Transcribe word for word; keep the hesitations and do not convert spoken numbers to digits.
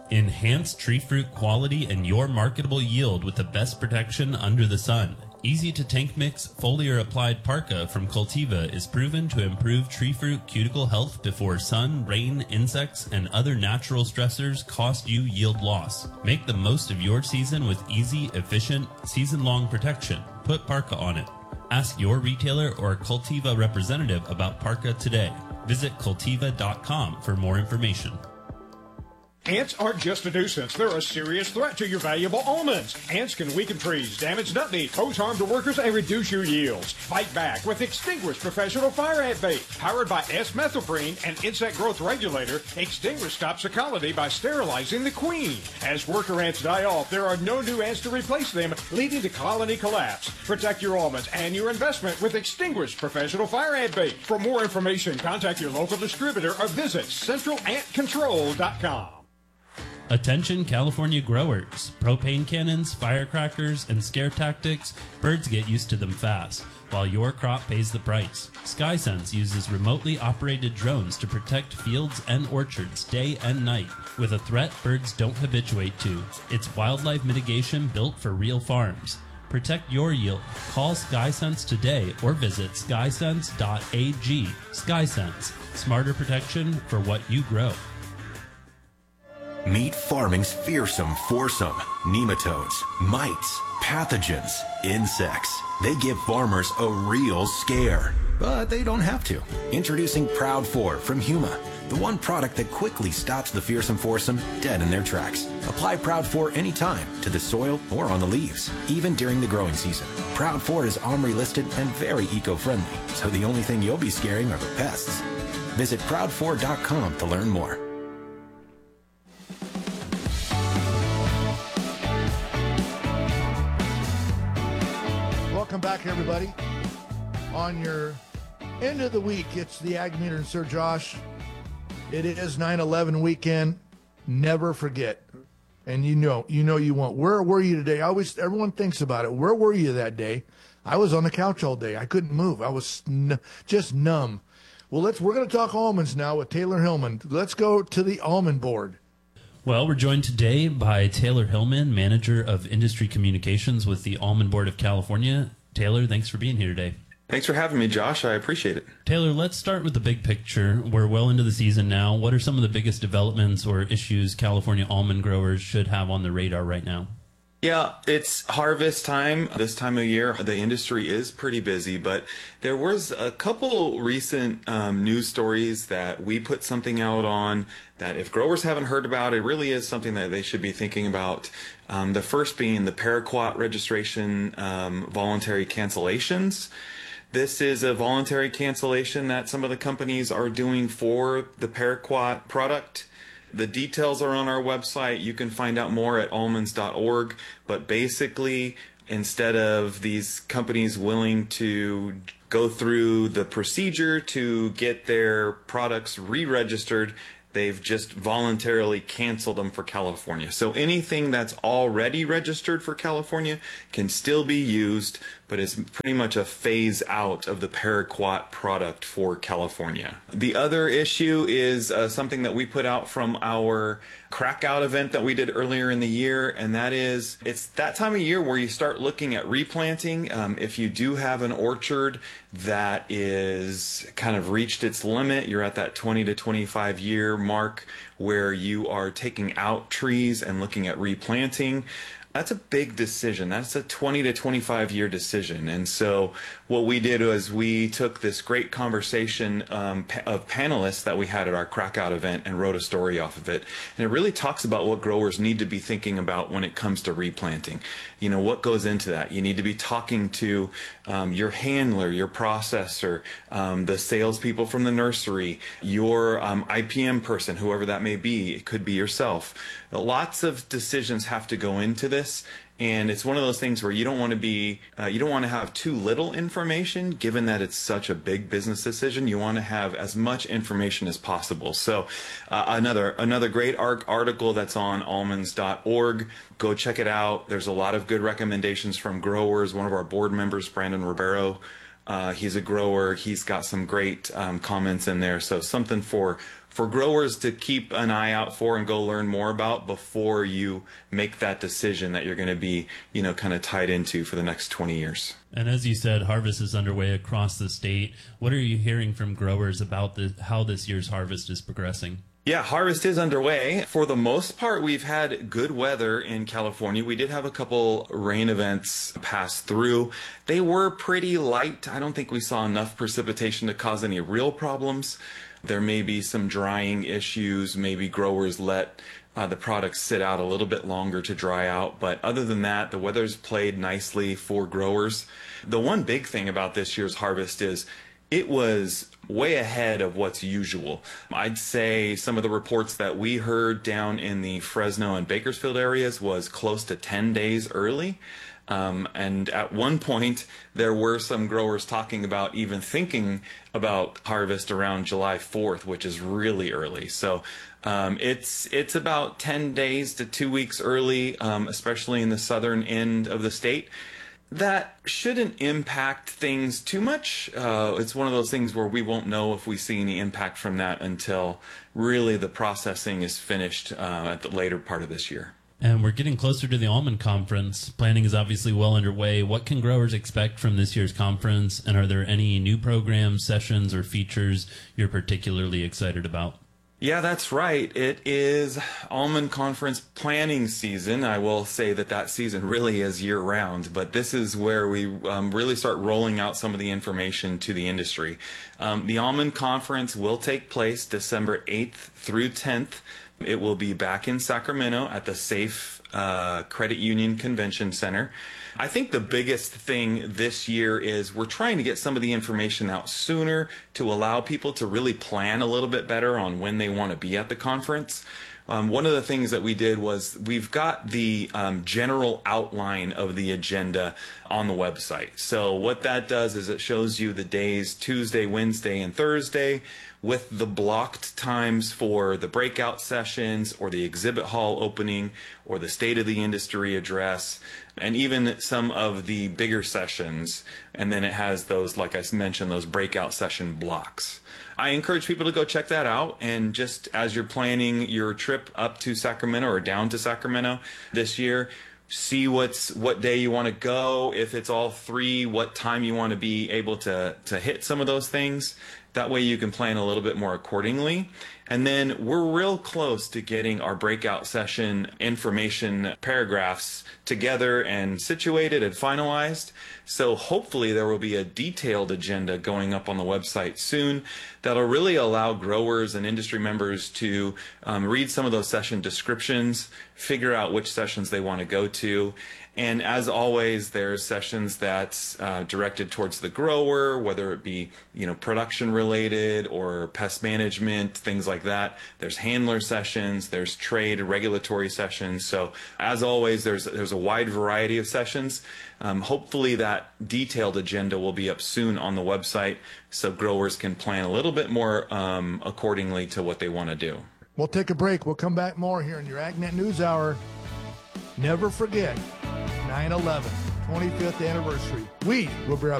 Enhance tree fruit quality and your marketable yield with the best protection under the sun. Easy to tank mix foliar applied Parka from Cultiva is proven to improve tree fruit cuticle health before sun, rain, insects, and other natural stressors cost you yield loss. Make the most of your season with easy, efficient, season-long protection. Put Parka on it. Ask your retailer or Cultiva representative about Parka today. Visit cultiva dot com for more information. Ants aren't just a nuisance. They're a serious threat to your valuable almonds. Ants can weaken trees, damage nut meat, pose harm to workers, and reduce your yields. Fight back with Extinguish Professional Fire Ant Bait. Powered by S-methoprene, an insect growth regulator, Extinguish stops a colony by sterilizing the queen. As worker ants die off, there are no new ants to replace them, leading to colony collapse. Protect your almonds and your investment with Extinguish Professional Fire Ant Bait. For more information, contact your local distributor or visit central ant control dot com. Attention California growers. Propane cannons, firecrackers, and scare tactics, birds get used to them fast, while your crop pays the price. SkySense uses remotely operated drones to protect fields and orchards day and night with a threat birds don't habituate to. It's wildlife mitigation built for real farms. Protect your yield. Call SkySense today or visit skysense dot a g. SkySense. Smarter protection for what you grow. Meet farming's fearsome foursome. Nematodes, mites, pathogens, insects. They give farmers a real scare. But they don't have to. Introducing Proud four from Huma, the one product that quickly stops the fearsome foursome dead in their tracks. Apply Proud four anytime, to the soil or on the leaves, even during the growing season. Proud four is OMRI listed and very eco-friendly, so the only thing you'll be scaring are the pests. Visit proud four dot com to learn more. Welcome back, everybody. On your end of the week, it's the Ag Meter and Sir Josh. It is nine eleven weekend. Never forget. And you know, you know you won't. Where were you today? I always, everyone thinks about it. Where were you that day? I was on the couch all day. I couldn't move. I was n- just numb. Well, let's. We're going to talk almonds now with Taylor Hillman. Let's go to the almond board. Well, we're joined today by Taylor Hillman, Manager of Industry Communications with the Almond Board of California. Taylor, thanks for being here today. Thanks for having me, Josh. I appreciate it. Taylor, let's start with the big picture. We're well into the season now. What are some of the biggest developments or issues California almond growers should have on the radar right now? Yeah, it's harvest time. This time of year, the industry is pretty busy, but there was a couple recent um, news stories that we put something out on that if growers haven't heard about, it really is something that they should be thinking about. Um, the first being the paraquat registration um, voluntary cancellations. This is a voluntary cancellation that some of the companies are doing for the paraquat product. The details are on our website. You can find out more at almonds dot org. But basically, instead of these companies willing to go through the procedure to get their products re-registered, they've just voluntarily canceled them for California. So anything that's already registered for California can still be used, but it's pretty much a phase out of the paraquat product for California. The other issue is uh, something that we put out from our crack out event that we did earlier in the year, and that is it's that time of year where you start looking at replanting. Um, if you do have an orchard that is kind of reached its limit, you're at that twenty to twenty-five year mark where you are taking out trees and looking at replanting. That's a big decision. That's a twenty to twenty-five year decision. And so what we did was we took this great conversation um, pa- of panelists that we had at our Crackout event and wrote a story off of it. And it really talks about what growers need to be thinking about when it comes to replanting. You know, what goes into that? You need to be talking to um, your handler, your processor, um, the salespeople from the nursery, your um, I P M person, whoever that may be. It could be yourself. Lots of decisions have to go into this. And it's one of those things where you don't want to be, uh, you don't want to have too little information, given that it's such a big business decision. You want to have as much information as possible. So uh, another another great arc article that's on almonds dot org. Go check it out. There's a lot of good recommendations from growers. One of our board members, Brandon Ribeiro, uh, he's a grower. He's got some great um, comments in there. So something for for growers to keep an eye out for and go learn more about before you make that decision that you're going to be, you know, kind of tied into for the next twenty years. And as you said, harvest is underway across the state. What are you hearing from growers about the, how this year's harvest is progressing? Yeah, harvest is underway. For the most part, we've had good weather in California. We did have a couple rain events pass through. They were pretty light. I don't think we saw enough precipitation to cause any real problems. There may be some drying issues. Maybe growers let uh, the products sit out a little bit longer to dry out. But other than that, the weather's played nicely for growers. The one big thing about this year's harvest is it was way ahead of what's usual. I'd say some of the reports that we heard down in the Fresno and Bakersfield areas was close to ten days early. Um, and at one point, there were some growers talking about even thinking about harvest around July fourth, which is really early. So um, it's it's about ten days to two weeks early, um, especially in the southern end of the state. That shouldn't impact things too much. Uh, it's one of those things where we won't know if we see any impact from that until really the processing is finished uh, at the later part of this year. And we're getting closer to the Almond Conference. Planning is obviously well underway. What can growers expect from this year's conference? And are there any new programs, sessions, or features you're particularly excited about? Yeah, that's right. It is Almond Conference planning season. I will say that that season really is year-round, but this is where we um, really start rolling out some of the information to the industry. Um, the Almond Conference will take place December eighth through tenth. It will be back in Sacramento at the SAFE uh, Credit Union Convention Center. I think the biggest thing this year is we're trying to get some of the information out sooner to allow people to really plan a little bit better on when they want to be at the conference. Um, one of the things that we did was we've got the um, general outline of the agenda on the website. So what that does is it shows you the days Tuesday, Wednesday, and Thursday with the blocked times for the breakout sessions or the exhibit hall opening or the state of the industry address, and even some of the bigger sessions. And then it has those, like I mentioned, those breakout session blocks. I encourage people to go check that out, and just as you're planning your trip up to Sacramento or down to Sacramento this year, see what's what day you want to go, if it's all three, what time you want to be able to to hit some of those things. That way you can plan a little bit more accordingly. And then we're real close to getting our breakout session information paragraphs together and situated and finalized. So hopefully there will be a detailed agenda going up on the website soon that'll really allow growers and industry members to um, read some of those session descriptions, figure out which sessions they want to go to. And as always, there's sessions that's uh, directed towards the grower, whether it be, you know, production related or pest management, things like that. There's handler sessions, there's trade regulatory sessions. So as always, there's there's a wide variety of sessions. Um, hopefully that detailed agenda will be up soon on the website so growers can plan a little bit more um, accordingly to what they want to do. We'll take a break. We'll come back more here in your AgNet News Hour. Never forget nine eleven, twenty-fifth anniversary. We will be right back.